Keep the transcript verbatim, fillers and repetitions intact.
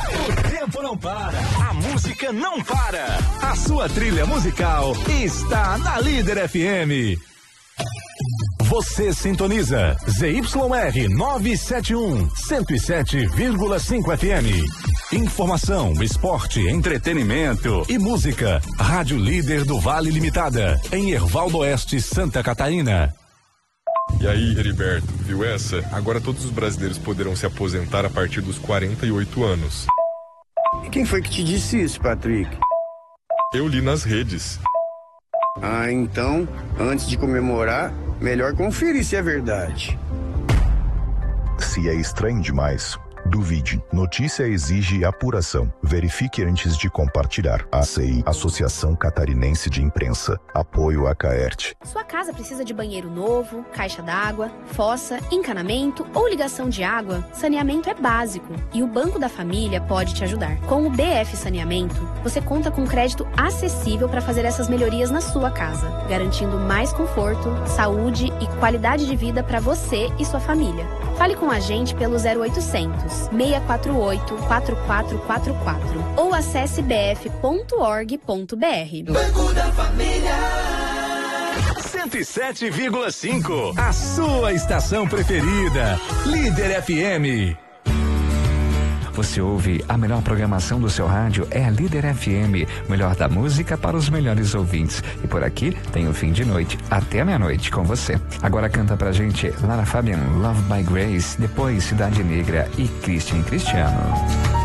O tempo não para, a música não para. A sua trilha musical está na Líder F M. Você sintoniza Z Y R novecentos e setenta e um, cento e sete vírgula cinco F M. Informação, esporte, entretenimento e música. Rádio Líder do Vale Limitada, em Hervaldo Oeste, Santa Catarina. E aí, Heriberto, viu essa? Agora todos os brasileiros poderão se aposentar a partir dos quarenta e oito anos. E quem foi que te disse isso, Patrick? Eu li nas redes. Ah, então, antes de comemorar, melhor conferir se é verdade. Se é estranho demais, duvide. Notícia exige apuração. Verifique antes de compartilhar. A C I, Associação Catarinense de Imprensa. Apoio a Caerte. Sua casa precisa de banheiro novo, caixa d'água, fossa, encanamento ou ligação de água? Saneamento é básico e o Banco da Família pode te ajudar. Com o B F Saneamento, você conta com crédito acessível para fazer essas melhorias na sua casa, garantindo mais conforto, saúde e qualidade de vida para você e sua família. Fale com a gente pelo zero oitocentos, seis quatro oito, quatro quatro quatro quatro ou acesse b f ponto org ponto b r. Banco da Família cento e sete vírgula cinco, a sua estação preferida, Líder F M. Você ouve a melhor programação do seu rádio, é a Líder F M, melhor da música para os melhores ouvintes. E por aqui tem o fim de noite, até a meia-noite com você. Agora canta pra gente Lara Fabian, Love by Grace, depois Cidade Negra e Christian Cristiano.